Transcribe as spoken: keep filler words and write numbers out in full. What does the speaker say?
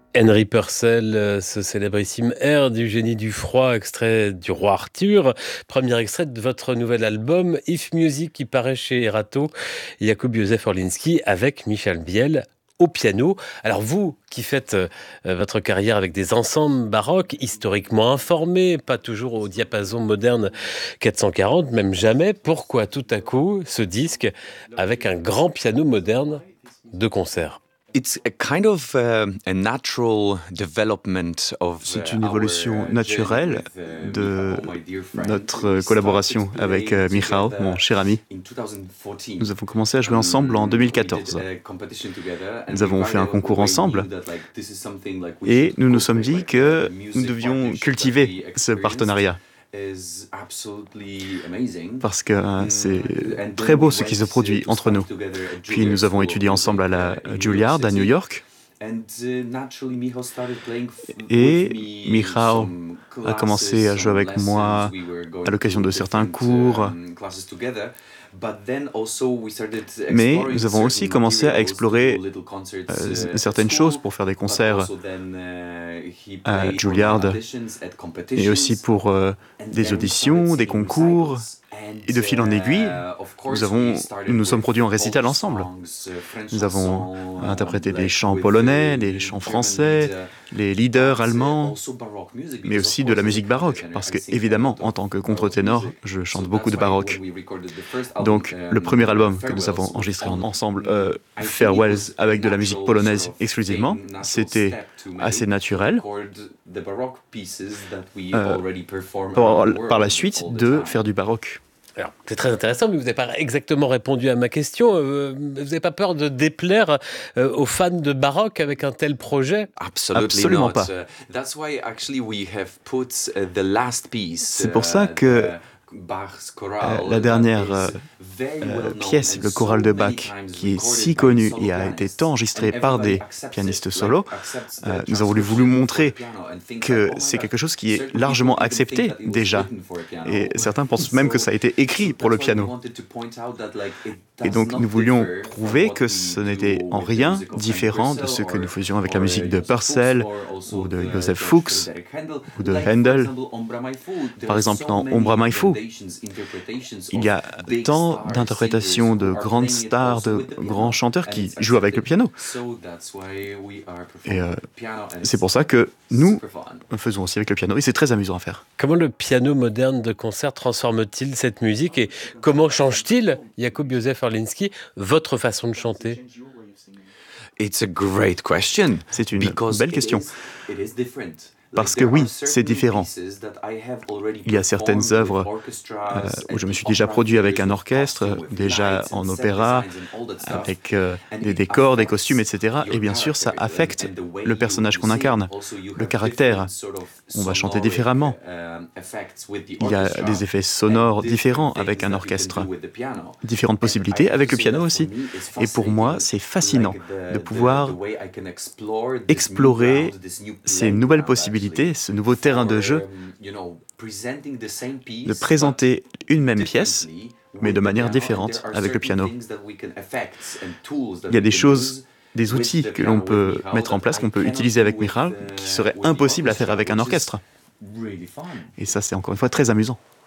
Henry Purcell, euh, ce célébrissime air du génie du froid, extrait du Roi Arthur, premier extrait de votre nouvel album If Music qui paraît chez Erato, Jakub Józef Orliński avec Michel Biel au piano. Alors vous qui faites euh, votre carrière avec des ensembles baroques, historiquement informés, pas toujours au diapason moderne quatre cent quarante, même jamais, pourquoi tout à coup ce disque avec un grand piano moderne de concert? It's a kind of uh, a natural development of C'est uh, une our évolution journey naturelle with, uh, de Michał, my dear friend. notre We collaboration started to avec play euh, Michał, together mon cher ami. in twenty fourteen. Nous avons commencé à jouer ensemble en Um, deux mille we did quatorze. a competition together, and Nous avons we fait un right concours away ensemble knew that, like, this is something, like, we et should nous nous sommes dit cooperate, like, que the music nous devions partnership that cultiver we ce experienced partenariat is absolutely amazing. parce que euh, Mm, c'est and très then beau we ce qui went se produit to entre nous. study together at Puis Juilliard nous avons School of étudié ensemble à Music, la uh, in New York Juilliard à New City. York And, uh, naturally, Michał started playing f- et with me Michał some a commencé classes, à jouer some avec moi lessons. We were going à l'occasion to de certains different, cours. um, classes together. But then also we started Mais exploring nous avons aussi certain commencé à materials, explorer to do little concerts, euh, uh, at certaines school, choses pour faire des but concerts also then, uh, he à played for Juilliard auditions at et competitions. aussi pour euh, And des then we auditions, started des singing concours. recitals. And, Et de fil en aiguille, uh, of course, nous avons, we started nous nous sommes with produits en récital Polish ensemble. songs, uh, French Nous avons chansons, interprété um, des like chants with, polonais, uh, des chants German français, leader, les leaders but, uh, allemands, also baroque music, mais because, of aussi de course, la as a musique baroque, countertenor, parce I que, sing a évidemment, lot en of tant que baroque contre-ténor, music. je So chante beaucoup de that's why when baroque. we recorded the first album, Donc, um, le premier album que Farewells nous avons with enregistré On, ensemble, euh, I think it Farewells, was a avec de la musique natural polonaise sort of exclusivement, thing, natural c'était step to make, assez to naturel. record the baroque pieces that we Euh, already perform par, around the world par la suite, all the de time. faire du baroque. Alors, c'est très intéressant, mais vous n'avez pas exactement répondu à ma question. Euh, vous n'avez pas peur de déplaire euh, aux fans de baroque avec un tel projet? Absolutely Absolument not. pas. Uh, that's why actually we have put uh, the last piece. C'est pour ça que uh, Bach's chorale, Euh, la dernière that is euh, very well euh, known pièce, and le so choral de many Bach, times qui est recorded si by connu solo et a été pianists, tant and enregistré par everybody des accepts pianistes it, solos, like, accepts the euh, nous avons voulu vous transcription for montrer the piano and thinks que like, oh my c'est God, quelque chose qui est certain largement people even think accepté that it was déjà. written for a piano. Et certains pensent même que ça a été écrit So pour le that's why we piano. wanted to point out that, like, it Et does donc not nous voulions differ from prouver what que we ce do n'était en with the rien music of Frank différent de Purcell ce que or- nous faisions avec la or, musique uh, de Joseph Purcell Fuchs or also ou de the Joseph Georg Fuchs Frederick Handel. ou de Like, for Handel. example, Ombra My Fool, there Par are exemple, so dans many Ombra My Fool, inventations, interpretations il y a of big tant stars, d'interprétations singers de who are grandes playing it stars, also de with the piano, grands chanteurs and qui it's jouent avec le accepted. piano. So that's why we are Et euh, performing piano, and c'est it's pour ça que nous super fun. faisons aussi avec le piano et c'est très amusant à faire. Comment le piano moderne de concert transforme-t-il cette musique et comment change-t-il, Jakub Józef Orliński, votre façon de chanter? It's a great question. C'est une because belle it question. is- it is different. Parce Like, que there oui, are c'est certain différent. pieces that I have already Il y a certaines performed with œuvres orchestras euh, and où je me the suis déjà opera produit avec theaters un with orchestre, costume, with déjà lights and en set opéra, designs and all that stuff. avec euh, And des it décors, des affects costumes, et cetera. your Et bien sûr, ça character, and- affecte and the way le you personnage qu'on sing. incarne, Also, you le have caractère. different sort of On va chanter sonoric, différemment. um, effects with the Il y a orchestra des effets sonores and different différents things avec un that you can orchestre. do with the piano. Différentes And I possibilités have avec to le say piano that aussi. for me, it's Et pour moi, fascinating, c'est fascinant like the- de the- pouvoir the way I can explore this new explorer ground, this new ces nouvelles playground, possibilités, actually, ce nouveau terrain de for, jeu, um, you know, presenting the same piece, de présenter une même but pièce, differently mais with de the manière piano, and différente there are avec le certain piano. things that we can effects and tools that Il y a we des can choses, use des with outils the que piano, l'on with peut Michał, mettre en that place, I qu'on peut cannot utiliser do avec with, Michał, uh, qui serait with the impossible à faire orchestra, avec un which is orchestre. really fun. Et ça, c'est encore une fois très amusant.